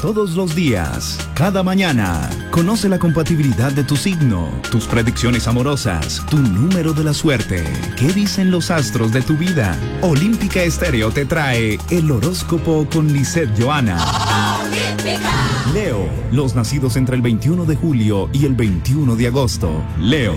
todos los días, cada mañana. Conoce la compatibilidad de tu signo, tus predicciones amorosas, tu número de la suerte. ¿Qué dicen los astros de tu vida? Olímpica Estéreo te trae el horóscopo con Lisette Johanna. Leo, los nacidos entre el 21 de julio y el 21 de agosto. Leo.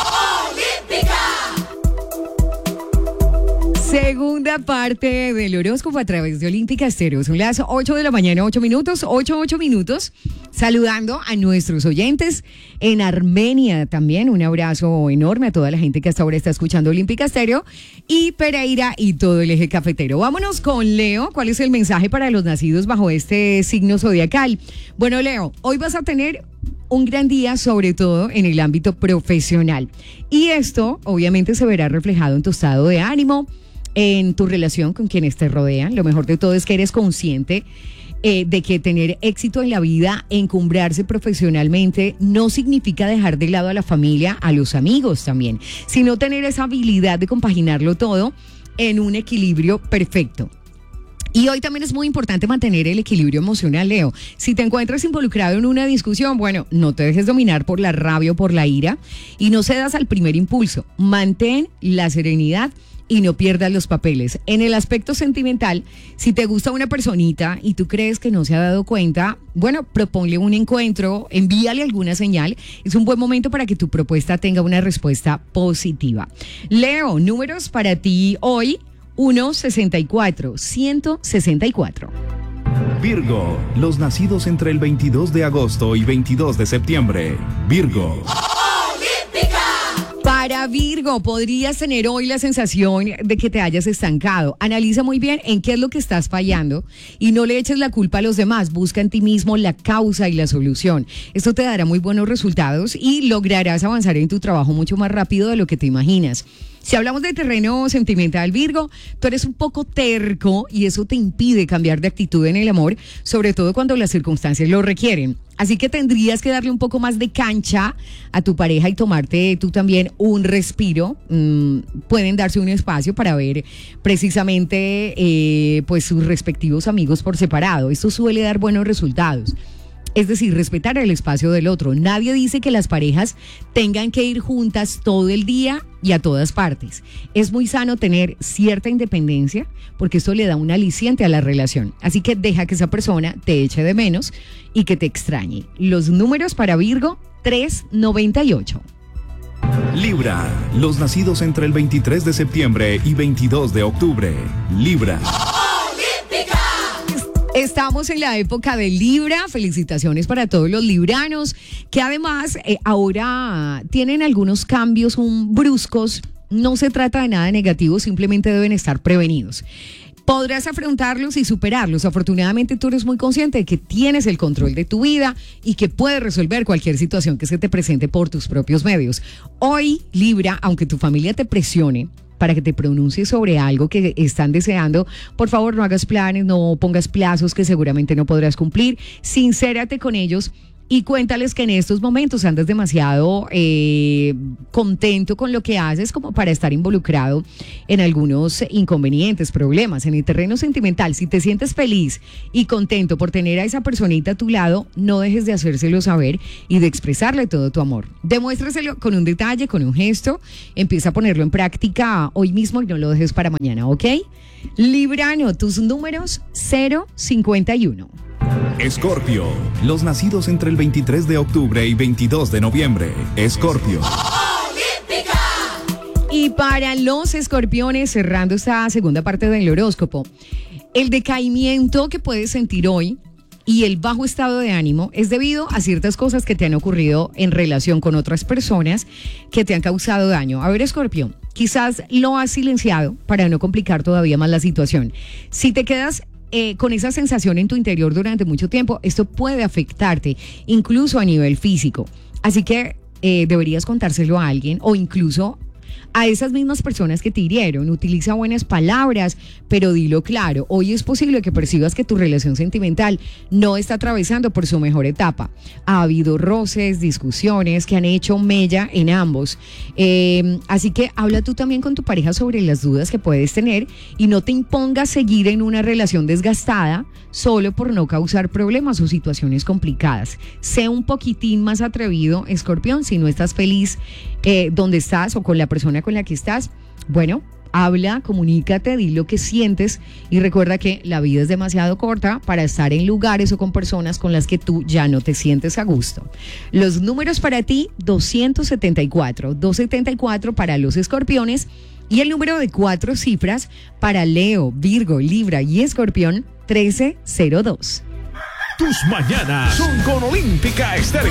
Segunda parte del horóscopo a través de Olímpica Estéreo. Son las 8 de la mañana, 8 minutos. Saludando a nuestros oyentes en Armenia también. Un abrazo enorme a toda la gente que hasta ahora está escuchando Olímpica Estéreo y Pereira y todo el eje cafetero. Vámonos con Leo. ¿Cuál es el mensaje para los nacidos bajo este signo zodiacal? Bueno, Leo, hoy vas a tener un gran día, sobre todo en el ámbito profesional. Y esto obviamente se verá reflejado en tu estado de ánimo, en tu relación con quienes te rodean. Lo mejor de todo es que eres consciente de que tener éxito en la vida, encumbrarse profesionalmente, no significa dejar de lado a la familia, a los amigos también, sino tener esa habilidad de compaginarlo todo en un equilibrio perfecto. Y hoy también es muy importante mantener el equilibrio emocional, Leo. Si te encuentras involucrado en una discusión, bueno, no te dejes dominar por la rabia o por la ira y no cedas al primer impulso. Mantén la serenidad y no pierdas los papeles. En el aspecto sentimental, si te gusta una personita y tú crees que no se ha dado cuenta, bueno, proponle un encuentro, envíale alguna señal. Es un buen momento para que tu propuesta tenga una respuesta positiva. Leo, números para ti hoy: 164, 164. Virgo, los nacidos entre el 22 de agosto y 22 de septiembre. Virgo. Para Virgo, podrías tener hoy la sensación de que te hayas estancado. Analiza muy bien en qué es lo que estás fallando y no le eches la culpa a los demás. Busca en ti mismo la causa y la solución. Esto te dará muy buenos resultados y lograrás avanzar en tu trabajo mucho más rápido de lo que te imaginas. Si hablamos de terreno sentimental, Virgo, tú eres un poco terco y eso te impide cambiar de actitud en el amor, sobre todo cuando las circunstancias lo requieren. Así que tendrías que darle un poco más de cancha a tu pareja y tomarte tú también un respiro. Pueden darse un espacio para ver precisamente pues sus respectivos amigos por separado. Esto suele dar buenos resultados. Es decir, respetar el espacio del otro. Nadie dice que las parejas tengan que ir juntas todo el día y a todas partes. Es muy sano tener cierta independencia porque esto le da un aliciente a la relación. Así que deja que esa persona te eche de menos y que te extrañe. Los números para Virgo: 398. Libra, los nacidos entre el 23 de septiembre y 22 de octubre. Libra. Estamos en la época de Libra. Felicitaciones para todos los libranos que además ahora tienen algunos cambios bruscos. No se trata de nada negativo, simplemente deben estar prevenidos. Podrás afrontarlos y superarlos. Afortunadamente tú eres muy consciente de que tienes el control de tu vida y que puedes resolver cualquier situación que se te presente por tus propios medios. Hoy, Libra, aunque tu familia te presione para que te pronuncies sobre algo que están deseando, por favor no hagas planes, no pongas plazos que seguramente no podrás cumplir. Sincérate con ellos y cuéntales que en estos momentos andas demasiado contento con lo que haces como para estar involucrado en algunos inconvenientes, problemas. En el terreno sentimental, si te sientes feliz y contento por tener a esa personita a tu lado, no dejes de hacérselo saber y de expresarle todo tu amor. Demuéstraselo con un detalle, con un gesto. Empieza a ponerlo en práctica hoy mismo y no lo dejes para mañana, ¿ok? Librano, tus números: 051. Escorpio, los nacidos entre el 23 de octubre y 22 de noviembre. Escorpio. Y para los escorpiones, cerrando esta segunda parte del horóscopo, el decaimiento que puedes sentir hoy y el bajo estado de ánimo es debido a ciertas cosas que te han ocurrido en relación con otras personas que te han causado daño. A ver, Escorpión, quizás lo has silenciado para no complicar todavía más la situación. Si te quedas con esa sensación en tu interior durante mucho tiempo, esto puede afectarte, incluso a nivel físico. Así que deberías contárselo a alguien o incluso a esas mismas personas que te hirieron. Utiliza buenas palabras, pero dilo claro. Hoy es posible que percibas que tu relación sentimental no está atravesando por su mejor etapa. Ha habido roces, discusiones que han hecho mella en ambos. Así que habla tú también con tu pareja sobre las dudas que puedes tener y no te impongas seguir en una relación desgastada solo por no causar problemas o situaciones complicadas. Sé un poquitín más atrevido, Escorpión, si no estás feliz donde estás o con la persona con la que estás. Bueno, habla, comunícate, di lo que sientes y recuerda que la vida es demasiado corta para estar en lugares o con personas con las que tú ya no te sientes a gusto. Los números para ti, 274 para los escorpiones y el número de 4 cifras para Leo, Virgo, Libra y Escorpión, 1302. Tus mañanas son con Olímpica Estéreo.